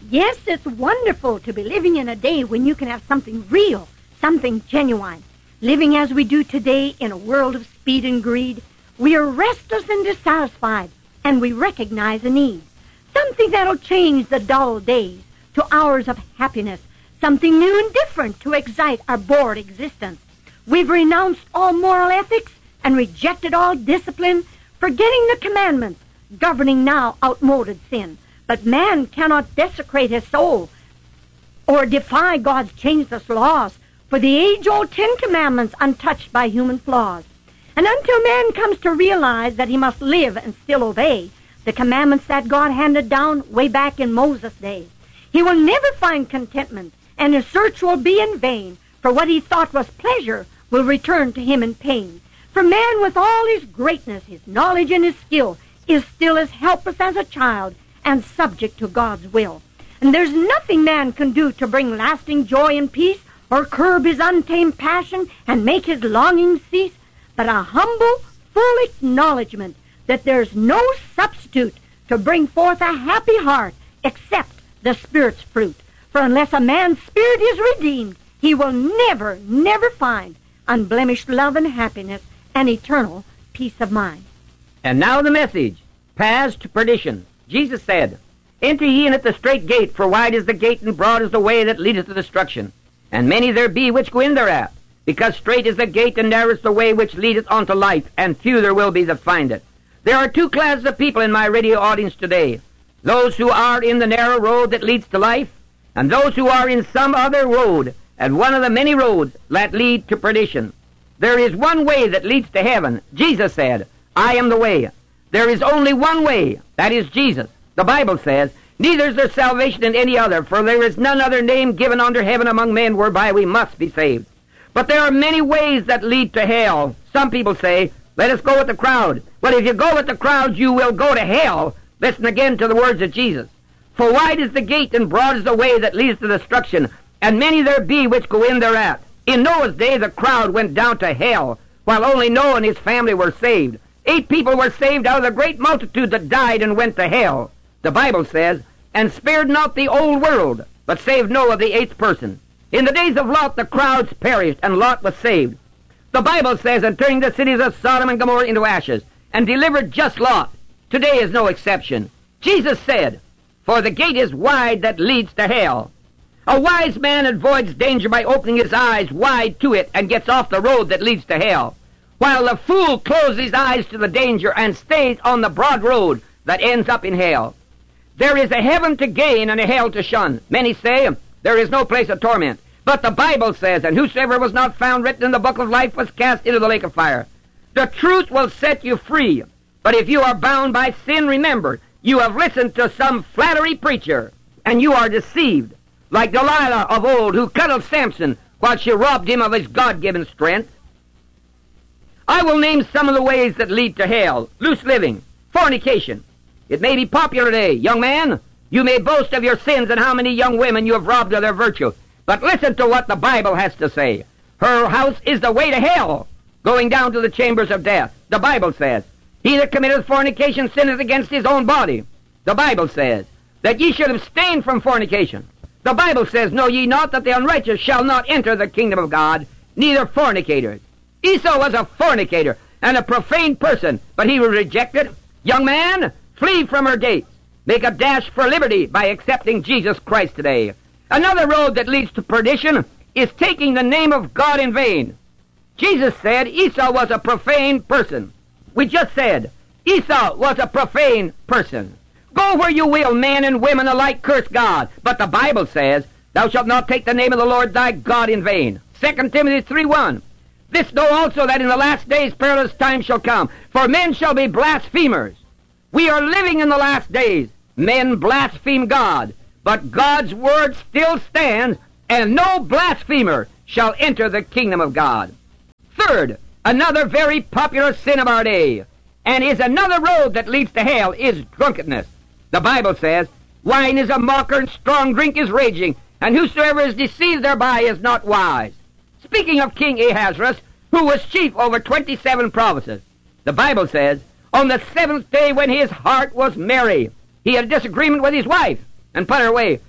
Yes, it's wonderful to be living in a day when you can have something real, something genuine. Living as we do today in a world of speed and greed, we are restless and dissatisfied, and we recognize a need. Something that'll change the dull days to hours of happiness, something new and different to excite our bored existence. We've renounced all moral ethics and rejected all discipline, forgetting the commandments governing now outmoded sin. But man cannot desecrate his soul or defy God's changeless laws, for the age-old 10 Commandments untouched by human flaws. And until man comes to realize that he must live and still obey the commandments that God handed down way back in Moses' days, he will never find contentment, and his search will be in vain, for what he thought was pleasure will return to him in pain. For man, with all his greatness, his knowledge, and his skill, is still as helpless as a child and subject to God's will. And there's nothing man can do to bring lasting joy and peace, or curb his untamed passion and make his longing cease, but a humble, full acknowledgement that there's no substitute to bring forth a happy heart except the Spirit's fruit. For unless a man's spirit is redeemed, he will never, never find unblemished love and happiness and eternal peace of mind. And now the message, paths to perdition. Jesus said, Enter ye in at the strait gate, for wide is the gate and broad is the way that leadeth to destruction. And many there be which go in thereat, because strait is the gate and narrow is the way which leadeth unto life, and few there will be that find it. There are two classes of people in my radio audience today. Those who are in the narrow road that leads to life, and those who are in some other road, and one of the many roads that lead to perdition. There is one way that leads to heaven. Jesus said, I am the way. There is only one way, that is Jesus. The Bible says, Neither is there salvation in any other, for there is none other name given under heaven among men whereby we must be saved. But there are many ways that lead to hell. Some people say, let us go with the crowd. Well, if you go with the crowd, you will go to hell. Listen again to the words of Jesus. For wide is the gate and broad is the way that leads to destruction, and many there be which go in thereat. In Noah's day the crowd went down to hell, while only Noah and his family were saved. 8 people were saved out of the great multitude that died and went to hell. The Bible says, and spared not the old world, but saved Noah the 8th person. In the days of Lot the crowds perished, and Lot was saved. The Bible says, and turned the cities of Sodom and Gomorrah into ashes, and delivered just Lot. Today is no exception. Jesus said, for the gate is wide that leads to hell. A wise man avoids danger by opening his eyes wide to it and gets off the road that leads to hell, while the fool closes his eyes to the danger and stays on the broad road that ends up in hell. There is a heaven to gain and a hell to shun. Many say there is no place of torment. But the Bible says, and whosoever was not found written in the book of life was cast into the lake of fire. The truth will set you free. But if you are bound by sin, remember, you have listened to some flattery preacher, and you are deceived, like Delilah of old, who cuddled Samson while she robbed him of his God-given strength. I will name some of the ways that lead to hell. Loose living, fornication. It may be popular today. Young man, you may boast of your sins and how many young women you have robbed of their virtue. But listen to what the Bible has to say. Her house is the way to hell, going down to the chambers of death. The Bible says, he that committeth fornication sinneth against his own body. The Bible says that ye should abstain from fornication. The Bible says, know ye not that the unrighteous shall not enter the kingdom of God, neither fornicators. Esau was a fornicator and a profane person, but he was rejected. Young man, flee from her gates. Make a dash for liberty by accepting Jesus Christ today. Another road that leads to perdition is taking the name of God in vain. Jesus said Esau was a profane person. We just said Esau was a profane person. Go where you will, men and women alike curse God. But the Bible says, thou shalt not take the name of the Lord thy God in vain. 2 Timothy 3:1. This know also that in the last days perilous times shall come, for men shall be blasphemers. We are living in the last days. Men blaspheme God, but God's word still stands, and no blasphemer shall enter the kingdom of God. Third, another very popular sin of our day, and is another road that leads to hell, is drunkenness. The Bible says, wine is a mocker and strong drink is raging, and whosoever is deceived thereby is not wise. Speaking of King Ahasuerus, who was chief over 27 provinces, the Bible says, on the 7th day when his heart was merry, he had a disagreement with his wife and put her away.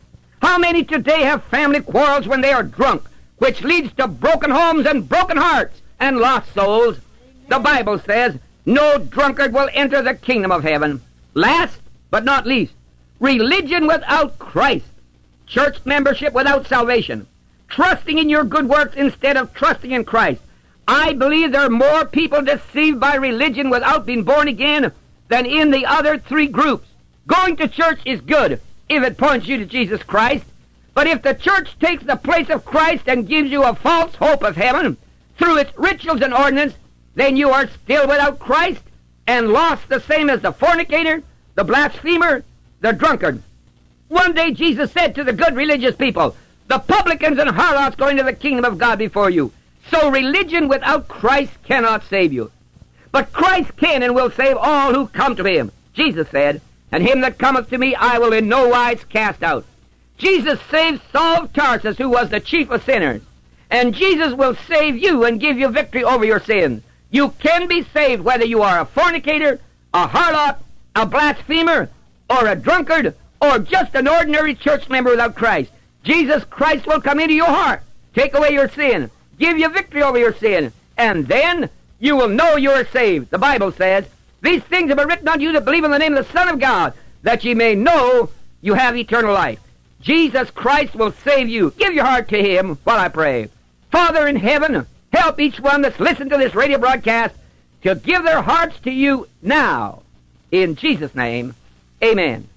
How many today have family quarrels when they are drunk, which leads to broken homes and broken hearts and lost souls? The Bible says, no drunkard will enter the kingdom of heaven. Last but not least, religion without Christ, church membership without salvation, trusting in your good works instead of trusting in Christ. I believe there are more people deceived by religion without being born again than in the other three groups. Going to church is good if it points you to Jesus Christ, but if the church takes the place of Christ and gives you a false hope of heaven through its rituals and ordinance, then you are still without Christ and lost, the same as the fornicator, the blasphemer, the drunkard. One day Jesus said to the good religious people, the publicans and harlots go into the kingdom of God before you. So religion without Christ cannot save you. But Christ can and will save all who come to him. Jesus said, and him that cometh to me I will in no wise cast out. Jesus saved Saul of Tarsus, who was the chief of sinners. And Jesus will save you and give you victory over your sins. You can be saved whether you are a fornicator, a harlot, a blasphemer, or a drunkard, or just an ordinary church member without Christ. Jesus Christ will come into your heart, take away your sin, give you victory over your sin, and then you will know you are saved. The Bible says, these things have been written unto you that believe in the name of the Son of God, that ye may know you have eternal life. Jesus Christ will save you. Give your heart to him while I pray. Father in heaven, help each one that's listened to this radio broadcast to give their hearts to you now. In Jesus' name, amen.